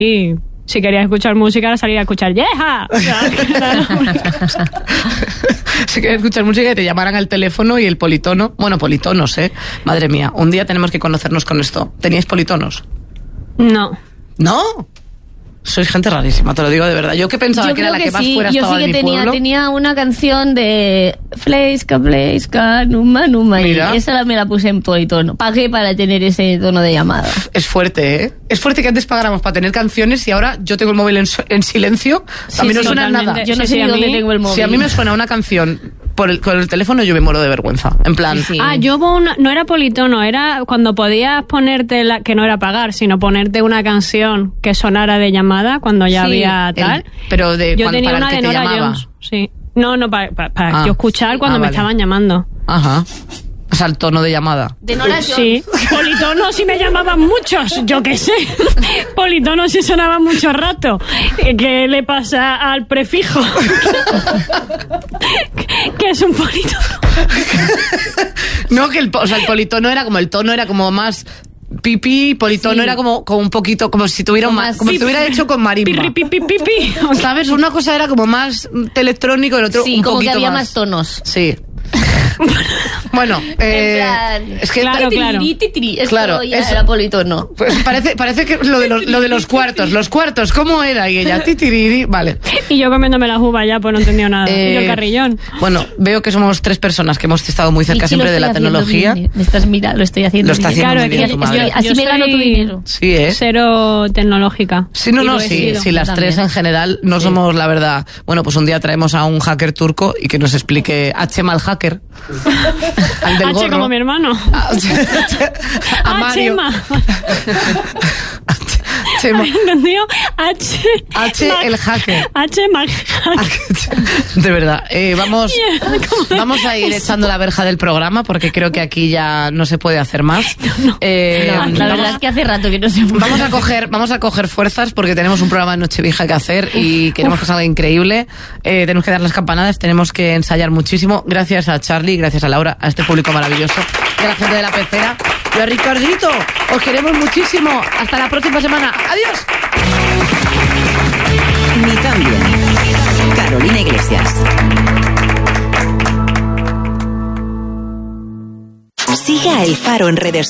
Y si querías escuchar música, era salir a escuchar ¡Yeja! O sea, si querías escuchar música y te llamaran al teléfono y el politono. Bueno, politonos, madre mía, un día tenemos que conocernos con esto. ¿Teníais politonos? No. ¿No? Sois gente rarísima, te lo digo de verdad. Yo que pensaba que era la que más fuera estaba de mi pueblo. Yo tenía una canción de Fleiska, Numa, Numa. Mira. Y esa me la puse en politono. Pagué para tener ese tono de llamada. Es fuerte, ¿eh? Es fuerte que antes pagáramos para tener canciones y ahora yo tengo el móvil en silencio. A mí no suena nada. Yo no sé ni dónde tengo el móvil. Si a mí me suena una canción con el teléfono, yo me muero de vergüenza. En plan... Sí. Yo no era politono, era cuando podías ponerte, que no era pagar, sino ponerte una canción que sonara de llamada cuando ya había tal. Pero yo tenía para una el que de te Nora llamaba. Jones. Sí. No, para yo escuchar cuando me vale. estaban llamando. Ajá. O sea, el tono de llamada. De Nora Jones. Sí. Politono sí me llamaban muchos, yo qué sé. Politono sí sonaba mucho rato. ¿Qué le pasa al prefijo? ¿Qué es un politono? No, que el politono era como el tono, era como más pipí, politono era como un poquito, como si tuviera como si tuviera hecho con marimba. Pipi. ¿Sabes? Una cosa era como más electrónico, el otro un como poquito que había más más tonos. Sí. Bueno, es que Claro. Esto Claro, ya eso- era politono. pues parece que lo de los cuartos, ¿cómo era? Y ella, titiriri, vale. Y yo comiéndome las uvas ya, pues no entendía nada. Y yo el carrillón. Bueno, veo que somos 3 personas que hemos estado muy cerca Michi, siempre lo de la estoy haciendo tecnología. bien. Me estás mirando, lo estoy haciendo Lo está bien. haciendo Claro, muy bien es tu que madre. Así Yo me gano tu soy dinero. Sí, ¿eh? Cero tecnológica. Sí, no, Y lo he sí, sido. sí, las también. 3 en general no somos, la verdad. Bueno, pues un día traemos a un hacker turco y que nos explique Chema el hacker. Al del H gorro. como mi hermano. A Mario. Chema. Chema. ¿Has entendido? H el hacker. H De verdad. Vamos ¿Cómo a ir es? echando la verja del programa porque creo que aquí ya no se puede hacer más. No, la verdad es que hace rato que no se puede. Vamos a coger fuerzas porque tenemos un programa de Nochevieja que hacer y queremos que salga increíble. Tenemos que dar las campanadas, tenemos que ensayar muchísimo. Gracias a Charlie, gracias a Laura, a este público maravilloso, y a la gente de la pecera y a Ricardito. Os queremos muchísimo. Hasta la próxima semana. Adiós. Ni tan bien. Carolina Iglesias. Siga a El Faro en redes